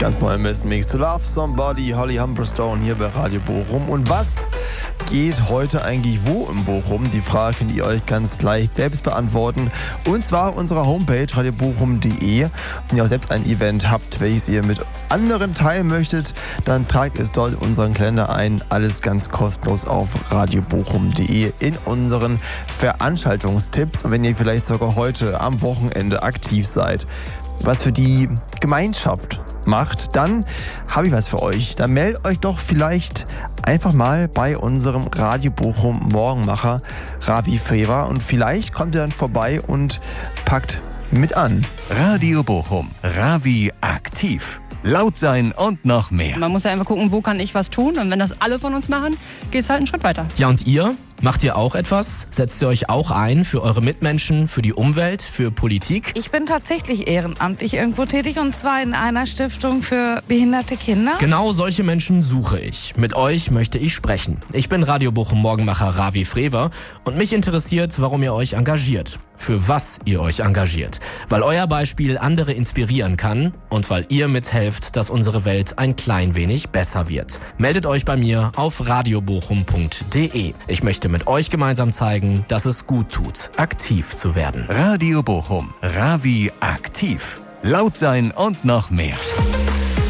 Ganz neu im Mix to Love Somebody, Holly Humberstone hier bei Radio Bochum. Und was geht heute eigentlich wo in Bochum? Die Frage könnt ihr euch ganz leicht selbst beantworten. Und zwar auf unserer Homepage radiobochum.de. Wenn ihr auch selbst ein Event habt, welches ihr mit anderen teilen möchtet, dann tragt es dort in unseren Kalender ein. Alles ganz kostenlos auf radiobochum.de in unseren Veranstaltungstipps. Und wenn ihr vielleicht sogar heute am Wochenende aktiv seid, was für die Gemeinschaft macht, dann habe ich was für euch. Dann meldet euch doch vielleicht einfach mal bei unserem Radio Bochum Morgenmacher Ravi Fever und vielleicht kommt ihr dann vorbei und packt mit an. Radio Bochum, Ravi aktiv. Laut sein und noch mehr. Man muss ja einfach gucken, wo kann ich was tun, und wenn das alle von uns machen, geht es halt einen Schritt weiter. Ja, und ihr? Macht ihr auch etwas? Setzt ihr euch auch ein für eure Mitmenschen, für die Umwelt, für Politik? Ich bin tatsächlich ehrenamtlich irgendwo tätig, und zwar in einer Stiftung für behinderte Kinder. Genau solche Menschen suche ich. Mit euch möchte ich sprechen. Ich bin Radio Bochum Morgenmacher Ravi Fever und mich interessiert, warum ihr euch engagiert. Für was ihr euch engagiert. Weil euer Beispiel andere inspirieren kann und weil ihr mithelft, dass unsere Welt ein klein wenig besser wird. Meldet euch bei mir auf radiobochum.de. Ich möchte mit euch gemeinsam zeigen, dass es gut tut, aktiv zu werden. Radio Bochum, Ravi aktiv. Laut sein und noch mehr.